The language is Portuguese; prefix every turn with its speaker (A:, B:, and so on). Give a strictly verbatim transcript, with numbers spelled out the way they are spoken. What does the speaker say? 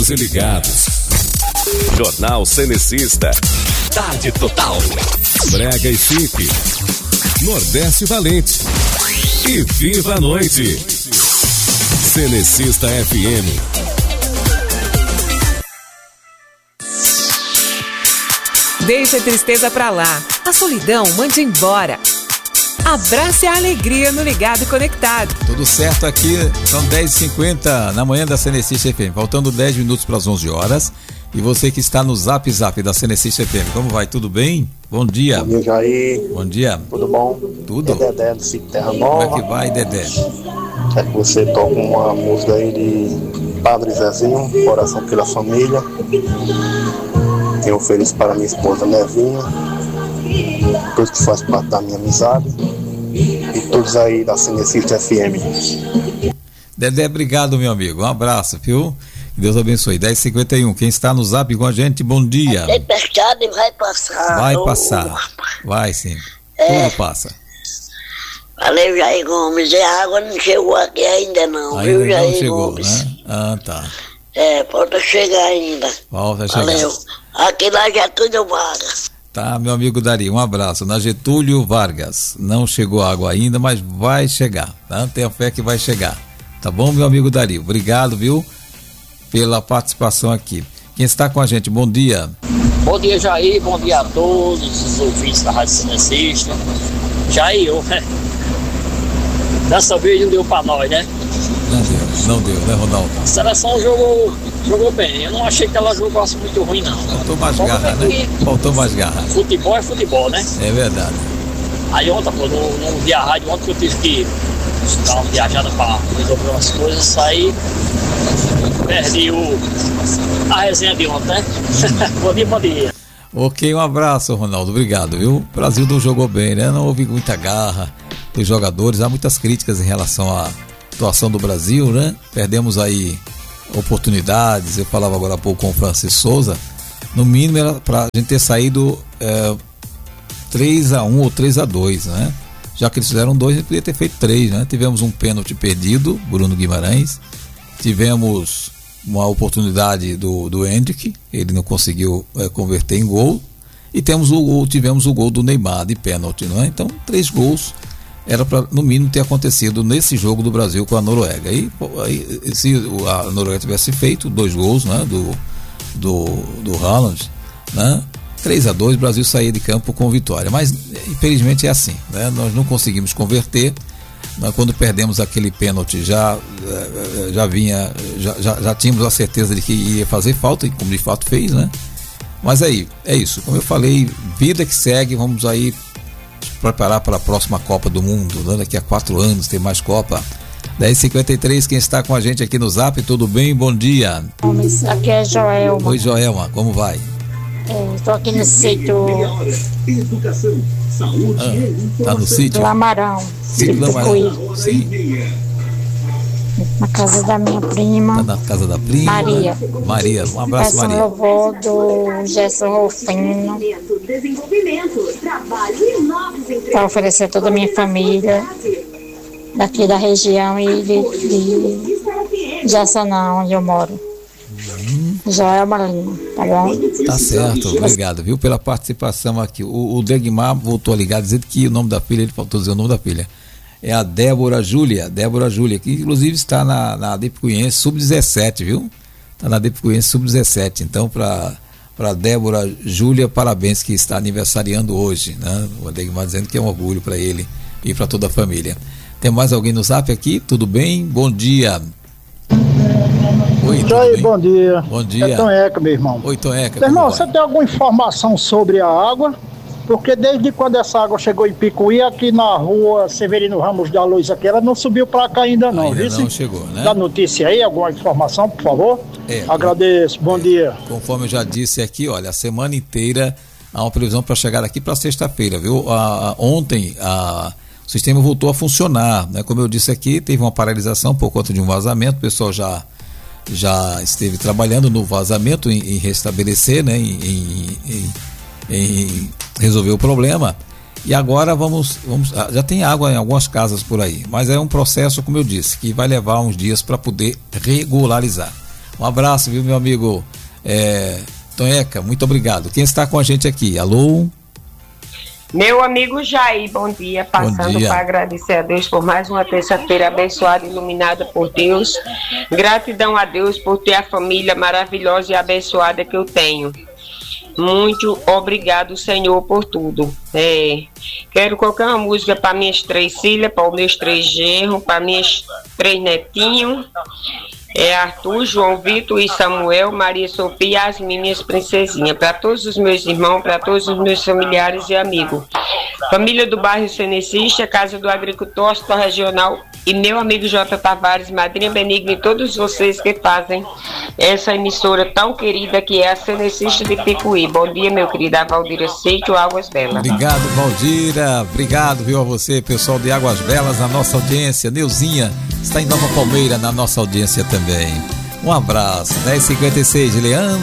A: ligados e ligados. Jornal Cenecista. Tarde Total. Brega e Chique. Nordeste Valente. E Viva a Noite. Cenecista F M.
B: Deixa a tristeza pra lá. A solidão mande embora. Abrace a alegria no Ligado e Conectado.
C: Tudo certo aqui, são dez e cinquenta na manhã da Cenecista F M, faltando dez minutos para as onze horas. E você que está no Zap Zap da Cenecista F M, como vai? Tudo bem? Bom dia.
D: Bom dia, Jair.
C: Bom dia.
D: Tudo bom?
C: Tudo.
D: É Dedé do Ciclo Terra Nova.
C: Como é que vai, Dedé?
D: Quer que você toque uma música aí de Padre Zezinho, Coração pela Família. Tenho feliz para minha esposa Nevinha, todos que fazem parte da minha amizade e todos aí da Cenecista F M.
C: Dedé, obrigado, meu amigo. Um abraço, viu? Que Deus abençoe. dez e cinquenta e um. Quem está no Zap com a gente, bom dia.
E: Tem pescado e vai passar.
C: Vai
E: oh,
C: passar. Vai sim.
E: É.
C: Tudo passa.
E: Valeu, Jair Gomes. E a água não chegou aqui ainda não,
C: Ainda
E: viu,
C: não
E: Jair
C: chegou,
E: Gomes?
C: né? Ah, tá.
E: É, falta chegar ainda.
C: Volta a chegar.
E: Valeu. Aqui na Getúlio Vargas.
C: Tá, meu amigo Dari, um abraço. Na Getúlio Vargas. Não chegou água ainda, mas vai chegar, tá? Tenha fé que vai chegar. Tá bom, meu amigo Dari? Obrigado, viu? Pela participação aqui. Quem está com a gente, bom dia.
F: Bom dia, Jair, bom dia a todos os ouvintes da Rádio Cenecista. Jair, eu, né? Dessa vez não deu pra nós, né?
C: Não deu, não deu, né, Ronaldo?
F: A seleção jogou, jogou bem, eu não achei que ela jogasse muito ruim, não.
C: Faltou mais garra, né? Faltou mais garra.
F: Futebol é futebol, né?
C: É verdade.
F: Aí ontem, pô, não, não vi a rádio, ontem que eu tive que dar uma viajada pra resolver umas coisas, saí, perdi o, a resenha de ontem, né? Bom dia, bom dia.
C: Ok, um abraço, Ronaldo, obrigado, viu? O Brasil não jogou bem, né? Não houve muita garra dos jogadores, há muitas críticas em relação à atuação do Brasil, né? Perdemos aí oportunidades, eu falava agora há pouco com o Francisco Souza, no mínimo era pra gente ter saído é, três a um ou três a dois, né? Já que eles fizeram dois, a gente podia ter feito três, né? Tivemos um pênalti perdido, Bruno Guimarães, tivemos uma oportunidade do, do Hendrick, ele não conseguiu é, converter em gol, e temos o, tivemos o gol do Neymar de pênalti, não é? Então, três gols era para, no mínimo, ter acontecido nesse jogo do Brasil com a Noruega. E, aí, se a Noruega tivesse feito dois gols, né, do, do, do Haaland, né, três a dois, o Brasil saía de campo com vitória. Mas, infelizmente, é assim, né, nós não conseguimos converter. Nós, quando perdemos aquele pênalti, já, já vinha, já, já, já tínhamos a certeza de que ia fazer falta, e como de fato fez, né? Mas aí, é isso. Como eu falei, vida que segue, vamos aí preparar para a próxima Copa do Mundo, né? Daqui a quatro anos tem mais Copa. dez e cinquenta e três, quem está com a gente aqui no Zap, tudo bem? Bom dia.
G: Aqui é Joelma.
C: Oi, Joelma, como vai?
G: Estou aqui no sítio.
C: Ah, tá no sítio?
G: Lamarão.
C: Sítio Lamarão. Sim.
G: Na casa da minha prima.
C: Tá na casa da prima?
G: Maria.
C: Maria, um abraço,
G: Peço
C: Maria.
G: um louvor do Gerson Rolfino. Para oferecer a toda a minha família daqui da região e de, de Jaçanã, onde eu moro. Hum. Joelma Lima, tá bom?
C: Tá certo, obrigado, viu, pela participação aqui. O, o Degmar voltou a ligar dizendo que o nome da filha, ele faltou dizer o nome da filha, é a Débora Júlia, Débora Júlia, que inclusive está na, na Adepicuiense sub dezessete, viu? Está na Adepicuiense sub dezessete, então para para Débora Júlia, parabéns, que está aniversariando hoje, né? O Degmar dizendo que é um orgulho para ele e para toda a família. Tem mais alguém no Zap aqui? Tudo bem? Bom dia. Oi,
H: Jair, bom dia.
C: Bom dia.
H: É Tonheca, meu irmão.
C: Oi, Tonheca.
H: Meu irmão, você tem alguma informação sobre a água? Porque desde quando essa água chegou em Picuí, aqui na rua Severino Ramos da Luz, aqui, ela não subiu pra cá ainda não,
C: ainda
H: viu?
C: Não chegou, né?
H: Dá notícia aí, alguma informação, por favor?
C: É,
H: agradeço, bom
C: é,
H: dia.
C: Conforme eu já disse aqui, olha, a semana inteira há uma previsão para chegar aqui para sexta-feira, viu? A, a, ontem a, o sistema voltou a funcionar, né? Como eu disse aqui, teve uma paralisação por conta de um vazamento, o pessoal já já esteve trabalhando no vazamento, em, em restabelecer, né? em, em, em, em resolver o problema, e agora vamos, vamos, já tem água em algumas casas por aí, mas é um processo, como eu disse, que vai levar uns dias para poder regularizar. Um abraço, viu, meu amigo é, Tonheca, muito obrigado. Quem está com a gente aqui? Alô?
I: Meu amigo Jair, bom dia. Passando para agradecer a Deus por mais uma terça-feira abençoada e iluminada por Deus. Gratidão a Deus por ter a família maravilhosa e abençoada que eu tenho. Muito obrigado, Senhor, por tudo. É, quero colocar uma música para minhas três filhas, para os meus três genros, para minhas três netinhos. É Arthur, João Vitor e Samuel, Maria Sofia e as minhas princesinhas. Para todos os meus irmãos, para todos os meus familiares e amigos. Família do bairro Cenecista, Casa do Agricultor, Hospital Regional e meu amigo J. Tavares, Madrinha Benigna e todos vocês que fazem essa emissora tão querida que é a Cenecista de Picuí. Bom dia, meu querido Valdira Seito, Águas Belas.
C: Obrigado, Valdira. Obrigado, viu, a você, pessoal de Águas Belas, na nossa audiência. Neuzinha está em Nova Palmeira, na nossa audiência também. Um abraço. dez e cinquenta e seis, Leandro.